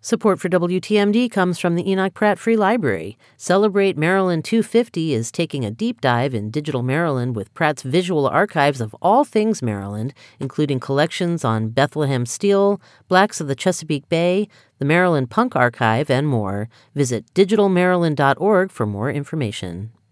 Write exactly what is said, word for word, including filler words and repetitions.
Support for W T M D comes from the Enoch Pratt Free Library. Celebrate Maryland two fifty is taking a deep dive in digital Maryland with Pratt's visual archives of all things Maryland, including collections on Bethlehem Steel, Blacks of the Chesapeake Bay, the Maryland Punk Archive, and more. Visit digital maryland dot org for more information.